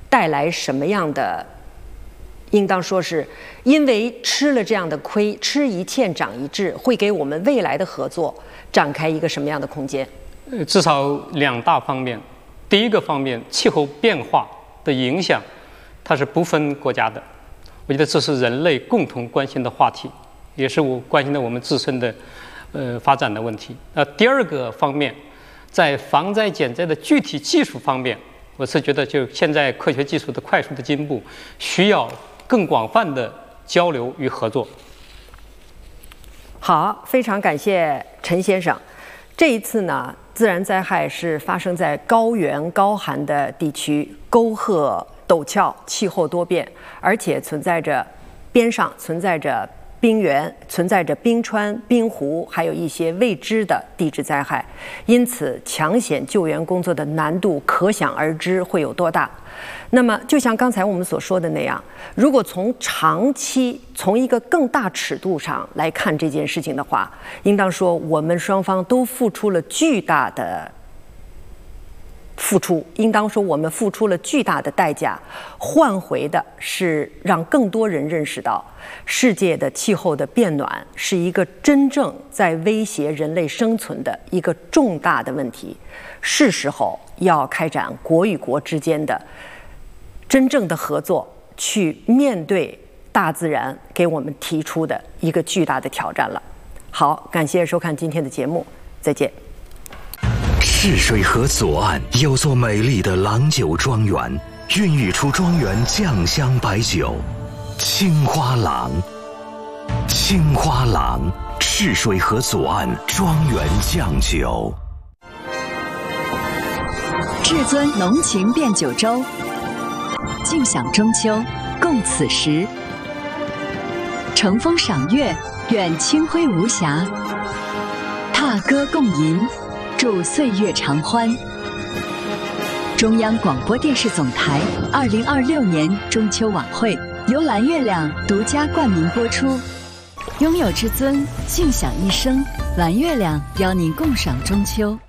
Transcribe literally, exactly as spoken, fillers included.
带来什么样的？应当说是因为吃了这样的亏，吃一堑长一智，会给我们未来的合作展开一个什么样的空间？ 呃，至少两大方面。第一个方面，气候变化的影响，它是不分国家的。我觉得这是人类共同关心的话题，也是我关心的我们自身的呃发展的问题。那第二个方面，在防灾减灾的具体技术方面，我是觉得就现在科学技术的快速的进步，需要更广泛的交流与合作。 好，非常感谢陈先生。这一次呢，自然灾害是发生在高原高寒的地区，沟壑陡峭，气候多变，而且存在着边上存在着冰原，存在着冰川、冰湖，还有一些未知的地质灾害，因此抢险救援工作的难度可想而知会有多大。那么，就像刚才我们所说的那样，如果从长期、从一个更大尺度上来看这件事情的话，应当说我们双方都付出了巨大的付出，应当说我们付出了巨大的代价，换回的是让更多人认识到，世界的气候的变暖是一个真正在威胁人类生存的一个重大的问题，是时候要开展国与国之间的真正的合作，去面对大自然给我们提出的一个巨大的挑战了。好，感谢收看今天的节目，再见。 赤水河左岸有座美丽的郎酒庄园，孕育出庄园酱香白酒青花郎。青花郎，赤水河左岸庄园酱酒。 至尊浓情变九州，尽享中秋，共此时。乘风赏月，愿清辉无暇。踏歌共吟，祝岁月长欢。中央广播电视总台二零二六年中秋晚会由蓝月亮独家冠名播出。拥有至尊，尽享一生。蓝月亮邀您共赏中秋。